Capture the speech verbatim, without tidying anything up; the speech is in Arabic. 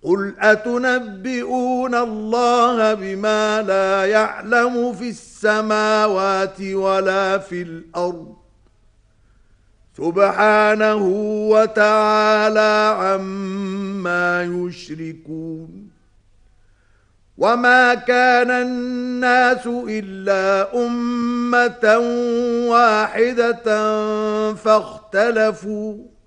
قل أتنبئون الله بما لا يعلم في السماوات ولا في الأرض سبحانه وتعالى عما يشركون وما كان الناس إلا أمة واحدة فاختلفوا